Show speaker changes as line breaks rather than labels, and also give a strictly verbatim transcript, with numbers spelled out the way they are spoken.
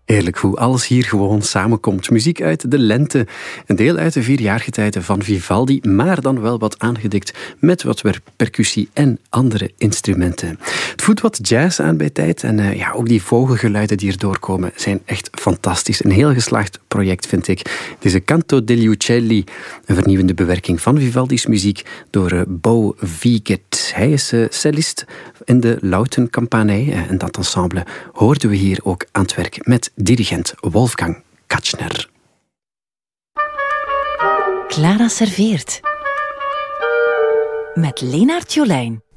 Heerlijk hoe alles hier gewoon samenkomt. Muziek uit de lente, een deel uit de vierjaargetijde van Vivaldi, maar dan wel wat aangedikt met wat weer percussie en andere instrumenten. Het voelt wat jazz aan bij tijd en uh, ja, ook die vogelgeluiden die er doorkomen zijn echt fantastisch. Een heel geslaagd project vind ik. Deze Canto degli Uccelli, een vernieuwende bewerking van Vivaldi's muziek door uh, Bo Wiegert. Hij is uh, cellist in de Lautenkampanei uh, en dat ensemble hoorden we hier ook aan het werk met dirigent Wolfgang Katschner.
Clara serveert. Met Lenaert Jolijn.